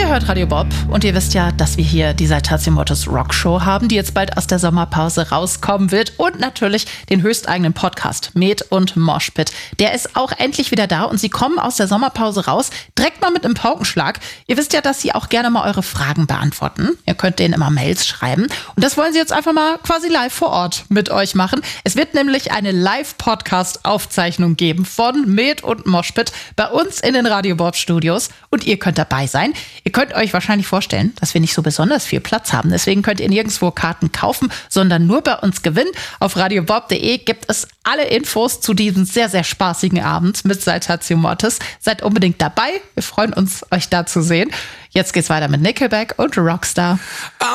hört Radio Bob und ihr wisst ja, dass wir hier die Saltatio Mortis Rock Show haben, die jetzt bald aus der Sommerpause rauskommen wird und natürlich den höchsteigenen Podcast Met und Moshpit. Der ist auch endlich wieder da und sie kommen aus der Sommerpause raus, direkt mal mit einem Paukenschlag. Ihr wisst ja, dass sie auch gerne mal eure Fragen beantworten. Ihr könnt denen immer Mails schreiben und das wollen sie jetzt einfach mal quasi live vor Ort mit euch machen. Es wird nämlich eine Live-Podcast-Aufzeichnung geben von Met und Moshpit bei uns in den Radio Bob Studios und ihr könnt dabei sein. Ihr könnt euch wahrscheinlich vorstellen, dass wir nicht so besonders viel Platz haben. Deswegen könnt ihr nirgendwo Karten kaufen, sondern nur bei uns gewinnen. Auf radiobob.de gibt es alle Infos zu diesem sehr, sehr spaßigen Abend mit Saltatio Mortis. Seid unbedingt dabei. Wir freuen uns, euch da zu sehen. Jetzt geht's weiter mit Nickelback und Rockstar.